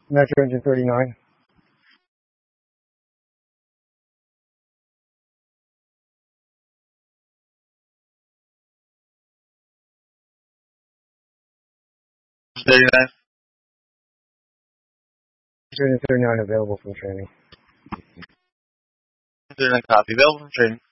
Metro engine 39. Metro Metro engine 39 available from training. 39 copy. Available from training.